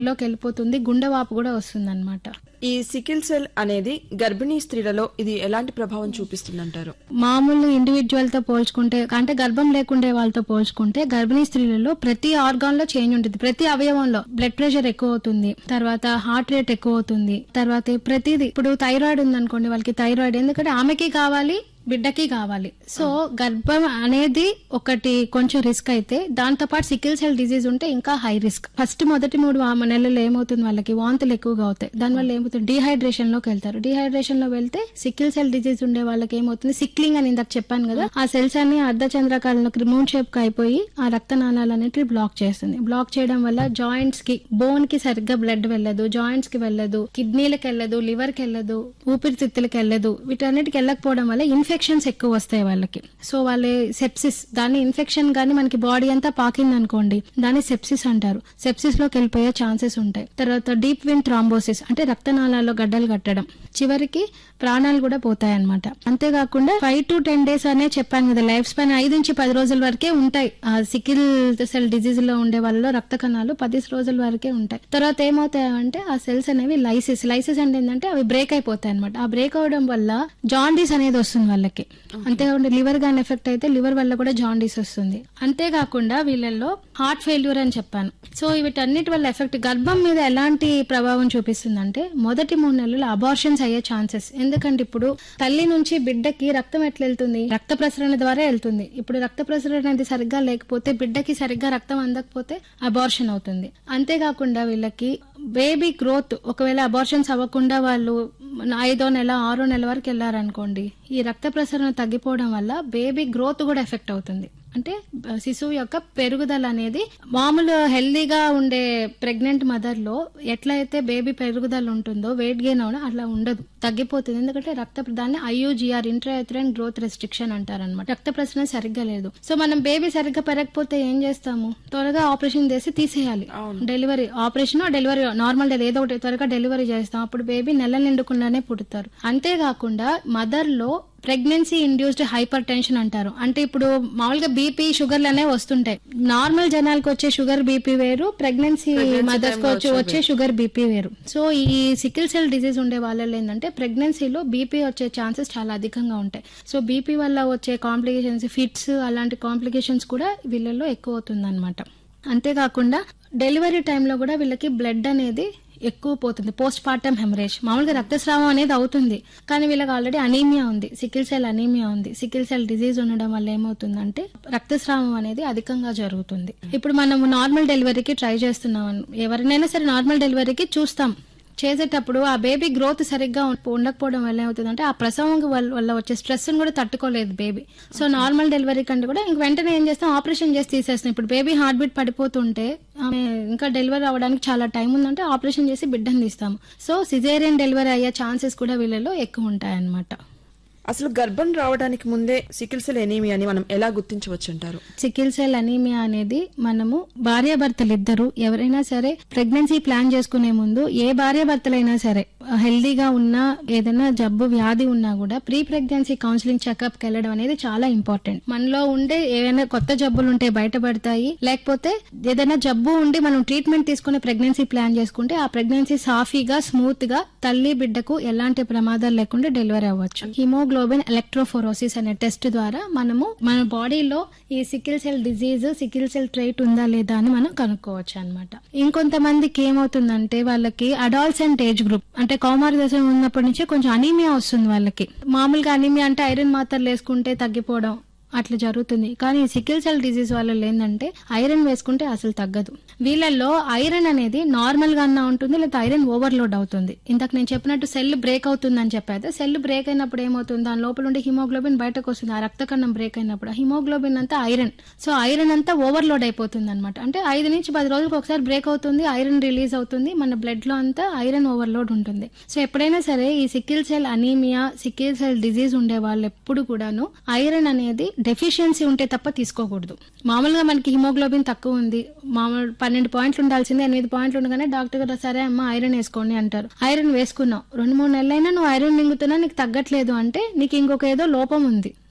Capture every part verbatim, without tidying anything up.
లోకి వెళ్ళిపోతుంది, గుండెవాపు కూడా వస్తుందన్నమాట. ఈ సికిల్ సెల్ అనేది గర్భిణీ స్త్రీలలో ఇది ఎలాంటి ప్రభావం చూపిస్తుందంటారు? మామూలు ఇండివిజువల్ తో పోల్చుకుంటే, అంటే గర్భం లేకుండే వాళ్ళతో పోల్చుకుంటే గర్భిణీ స్త్రీలలో ప్రతి ఆర్గాన్ లో చేంజ్ ఉంటుంది. ప్రతి అవయవంలో బ్లడ్ ప్రెషర్ ఎక్కువ అవుతుంది, తర్వాత హార్ట్ రేట్ ఎక్కువ అవుతుంది, తర్వాత ప్రతిదీ. ఇప్పుడు థైరాయిడ్ ఉందనుకోండి, వాళ్ళకి థైరాయిడ్ ఎందుకంటే ఆమెకి కావాలి, బిడ్డకి కావాలి. సో గర్భం అనేది ఒకటి కొంచెం రిస్క్ అయితే, దాంతో పాటు సికిల్ సెల్ డిజీజ్ ఉంటే ఇంకా హై రిస్క్. ఫస్ట్ మొదటి మూడు నెలల్లో ఏమవుతుంది, వాళ్ళకి వాంతులు ఎక్కువగా అవుతాయి. దానివల్ల ఏమవుతుంది, డిహైడ్రేషన్ లోకి వెళ్తారు. డిహైడ్రేషన్ లో వెళ్తే సికిల్ సెల్ డిజీజ్ ఉండే వాళ్ళకి ఏమవుతుంది, సిక్లింగ్ అని ఇందాక చెప్పాను కదా, ఆ సెల్స్ అన్ని అర్ధచంద్రాకారంలోకి మూన్ షేప్ కి అయిపోయి ఆ రక్తనాళాలు అనేటివి బ్లాక్ చేస్తుంది. బ్లాక్ చేయడం వల్ల జాయింట్స్ కి, బోన్ కి సరిగ్గా బ్లడ్ వెళ్ళదు, జాయింట్స్ కి వెళ్ళదు, కిడ్నీలకు వెళ్ళదు, లివర్ కి వెళ్ళదు, ఊపిరితిత్తులకు వెళ్ళదు. వీటన్నిటికి వెళ్ళకపోవడం వల్ల ఇన్ఫెక్షన్స్ ఎక్కువ వస్తాయి వాళ్ళకి. సో వాళ్ళ సెప్సిస్, దాన్ని ఇన్ఫెక్షన్ గానీ మనకి బాడీ అంతా పాకింది అనుకోండి, దాన్ని సెప్సిస్ అంటారు. సెప్సిస్ లోకి వెళ్ళిపోయే ఛాన్సెస్ ఉంటాయి. తర్వాత డీప్ వెయిన్ థ్రాంబోసిస్ అంటే రక్తనాళాల్లో గడ్డలు కట్టడం, చివరికి ప్రాణాలు కూడా పోతాయి అనమాట. అంతేకాకుండా ఫైవ్ టు టెన్ డేస్ అనే చెప్పాను కదా, లైఫ్ స్పాన్ ఐదు నుంచి పది రోజుల వరకే ఉంటాయి. ఆ సికిల్ సెల్ డిజీజ్ లో ఉండే వాళ్ళలో రక్త కణాలు పది రోజుల వరకే ఉంటాయి. తర్వాత ఏమవుతాయంటే ఆ సెల్స్ అనేవి లైసిస్ లైసిస్ అంటే ఏంటంటే అవి బ్రేక్ అయిపోతాయి అనమాట. ఆ బ్రేక్ అవడం వల్ల జాండీస్ అనేది వస్తుంది వాళ్ళకి. అంతేకాకుండా లివర్ గాని ఎఫెక్ట్ అయితే లివర్ వల్ల కూడా జాండీస్ వస్తుంది. అంతేకాకుండా వీళ్ళల్లో హార్ట్ ఫెయిల్యూర్ అని చెప్పాను. సో వీటన్నిటి వల్ల ఎఫెక్ట్ గర్భం మీద ఎలాంటి ప్రభావం చూపిస్తుందంటే, మొదటి మూడు నెలలు అబార్షన్స్ అయ్యే ఛాన్సెస్. ఎందుకంటే ఇప్పుడు తల్లి నుంచి బిడ్డకి రక్తం ఎట్లా వెళ్తుంది, రక్త ప్రసరణ ద్వారా వెళ్తుంది. ఇప్పుడు రక్త ప్రసరణ అనేది సరిగ్గా లేకపోతే, బిడ్డకి సరిగ్గా రక్తం అందకపోతే అబార్షన్ అవుతుంది. అంతేకాకుండా వీళ్ళకి బేబీ గ్రోత్, ఒకవేళ అబార్షన్స్ అవ్వకుండా వాళ్ళు ఐదో నెల ఆరో నెల వరకు వెళ్లారనుకోండి, ఈ రక్త ప్రసరణ తగ్గిపోవడం వల్ల బేబీ గ్రోత్ కూడా ఎఫెక్ట్ అవుతుంది. అంటే శిశువు యొక్క పెరుగుదల అనేది మామూలు హెల్దీగా ఉండే ప్రెగ్నెంట్ మదర్ లో ఎట్లయితే బేబీ పెరుగుదల ఉంటుందో, వెయిట్ గెయిన్ అవడం అట్లా ఉండదు, తగ్గిపోతుంది. ఎందుకంటే రక్త దాన్ని ఐయుజిఆర్ ఇంట్రాయూటరైన్ గ్రోత్ రెస్ట్రిక్షన్ అంటారనమాట. రక్త ప్రసరణ సరిగ్గా లేదు. సో మనం బేబీ సరిగ్గా పెరగకపోతే ఏం చేస్తాము, త్వరగా ఆపరేషన్ చేసి తీసేయాలి. Delivery operation delivery normal delivery ఏదో ఒకటి త్వరగా డెలివరీ చేస్తాం. అప్పుడు బేబీ నెల నిండుకుండానే పుడతారు. అంతేకాకుండా మదర్ లో ప్రెగ్నెన్సీ ఇండ్యూస్డ్ హైపర్ టెన్షన్ అంటారు. అంటే ఇప్పుడు మామూలుగా బీపీ షుగర్లు అనేవి వస్తుంటాయి. నార్మల్ జనాలకు వచ్చే షుగర్ బీపీ వేరు, ప్రెగ్నెన్సీ మదర్స్ కు వచ్చే వచ్చే షుగర్ బీపీ వేరు. సో ఈ సికిల్ సెల్ డిజీజ్ ఉండే వాళ్ళలో ఏంటంటే ప్రెగ్నెన్సీలో బీపీ వచ్చే ఛాన్సెస్ చాలా అధికంగా ఉంటాయి. సో బీపీ వల్ల వచ్చే కాంప్లికేషన్స్, ఫిట్స్ అలాంటి కాంప్లికేషన్స్ కూడా వీళ్ళలో ఎక్కువ అవుతుంది అనమాట. అంతేకాకుండా డెలివరీ టైంలో కూడా వీళ్ళకి బ్లడ్ అనేది ఎక్కువ పోతుంది. పోస్ట్ పార్టమ్ హెమరేజ్, మామూలుగా రక్తస్రావం అనేది అవుతుంది, కానీ వీళ్ళకి ఆల్రెడీ అనీమియా ఉంది, సికిల్ సెల్ అనీమియా ఉంది. సికిల్ సెల్ డిజీజ్ ఉండడం వల్ల ఏమవుతుందంటే రక్తస్రావం అనేది అధికంగా జరుగుతుంది. ఇప్పుడు మనం నార్మల్ డెలివరీకి ట్రై చేస్తున్నాం, ఎవరినైనా సరే నార్మల్ డెలివరీకి చూస్తాం, చేసేటప్పుడు ఆ బేబీ గ్రోత్ సరిగ్గా ఉండకపోవడం వల్ల ఏమవుతుందంటే ఆ ప్రసవం వల్ల వచ్చే స్ట్రెస్ కూడా తట్టుకోలేదు బేబీ. సో నార్మల్ డెలివరీ కంటే కూడా ఇంక వెంటనే ఏం చేస్తాం, ఆపరేషన్ చేసి తీసేస్తాం. ఇప్పుడు బేబీ హార్ట్ బీట్ పడిపోతుంటే ఆమె ఇంకా డెలివరీ అవ్వడానికి చాలా టైం ఉందంటే ఆపరేషన్ చేసి బిడ్డను తీస్తాము. సో సిజేరియన్ డెలివరీ అయ్యే ఛాన్సెస్ కూడా వీళ్ళలో ఎక్కువ ఉంటాయన్నమాట. అసలు గర్భం రావడానికి ముందే సికిల్ సెల్ ఎనీమియా అని మనం ఎలా గుర్తించవచ్చు అంటారు? సికిల్ సెల్ అనీమియా అనేది మనము భార్యాభర్తలు ఇద్దరు ఎవరైనా సరే ప్రెగ్నెన్సీ ప్లాన్ చేసుకునే ముందు, ఏ భార్యాభర్తలైనా సరే హెల్దీగా ఉన్నా ఏదైనా జబ్బు వ్యాధి ఉన్నా కూడా ప్రీ ప్రెగ్నెన్సీ కౌన్సిలింగ్ చెకప్ కి వెళ్ళడం అనేది చాలా ఇంపార్టెంట్. మనలో ఉండే ఏదైనా కొత్త జబ్బులు ఉంటే బయటపడతాయి, లేకపోతే ఏదైనా జబ్బు ఉండి మనం ట్రీట్మెంట్ తీసుకుని ప్రెగ్నెన్సీ ప్లాన్ చేసుకుంటే ఆ ప్రెగ్నెన్సీ సాఫీగా స్మూత్ గా తల్లి బిడ్డకు ఎలాంటి ప్రమాదాలు లేకుండా డెలివరీ అవ్వచ్చు. హిమోగ్లోబిన్ ఎలక్ట్రోఫోరోసిస్ అనే టెస్ట్ ద్వారా మనము మన బాడీలో ఈ sickle cell disease, sickle cell trait ఉందా లేదా అని మనం కనుక్కోవచ్చు అనమాట. ఇంకొంతమందికి ఏమవుతుందంటే వాళ్ళకి అడాల్సెంట్ ఏజ్ గ్రూప్ అంటే కౌమార దశ ఉన్నప్పటి నుంచి కొంచెం అనీమియా వస్తుంది వాళ్ళకి. మామూలుగా అనీమియా అంటే ఐరన్ మాత్రలు వేసుకుంటే తగ్గిపోవడం అట్లా జరుగుతుంది, కానీ సికిల్ సెల్ డిజీజ్ వాళ్ళలో ఏంటంటే ఐరన్ వేసుకుంటే అసలు తగ్గదు. వీళ్ళల్లో ఐరన్ అనేది నార్మల్ గా ఉంటుంది, లేదా ఐరన్ ఓవర్లోడ్ అవుతుంది. ఇంతకు నేను చెప్పినట్టు సెల్ బ్రేక్ అవుతుందని చెప్పాను. సెల్ బ్రేక్ అయినప్పుడు ఏమవుతుంది, దాని లోపల ఉండే హిమోగ్లోబిన్ బయటకు వస్తుంది. ఆ రక్త కణం బ్రేక్ అయినప్పుడు హిమోగ్లోబిన్ అంతా ఐరన్, సో ఐరన్ అంతా ఓవర్లోడ్ అయిపోతుంది అనమాట. అంటే ఐదు నుంచి పది రోజులకు ఒకసారి బ్రేక్ అవుతుంది, ఐరన్ రిలీజ్ అవుతుంది, మన బ్లడ్ లో అంతా ఐరన్ ఓవర్లోడ్ ఉంటుంది. సో ఎప్పుడైనా సరే ఈ sickle cell anaemia, sickle cell disease ఉండే వాళ్ళు ఎప్పుడు కూడాను ఐరన్ అనేది డెఫిషియన్సీ ఉంటే తప్ప తీసుకోకూడదు. మామూలుగా మనకి హిమోగ్లోబిన్ తక్కువ ఉంది, మామూలు పన్నెండు పాయింట్లు ఉండాల్సింది ఎనిమిది పాయింట్లు ఉండగానే డాక్టర్ గారు సరే అమ్మా ఐరన్ వేసుకోండి అంటారు. ఐరన్ వేసుకున్నావు, రెండు మూడు నెలలైనా నువ్వు ఐరన్ మింగుతున్నా నీకు తగ్గట్లేదు అంటే నీకు ఇంకొక ఏదో లోపం ఉంది,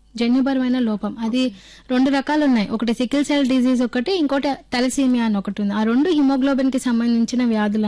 జన్యుపరమైన లోపం. అది రెండు రకాలు ఉన్నాయి. ఒకటి సికిల్ సెల్ డిజీజ్ ఒకటి, ఇంకోటి థాలసీమియా అని ఒకటి ఉంది. ఆ రెండు హిమోగ్లోబిన్ కి సంబంధించిన వ్యాధులు